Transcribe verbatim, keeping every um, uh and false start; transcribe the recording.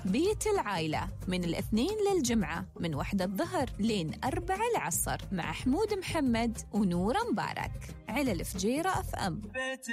بيت العائلة من الاثنين للجمعة من واحدة الظهر لين أربعة العصر مع حمود محمد ونورة مبارك على الفجيرة أف أم.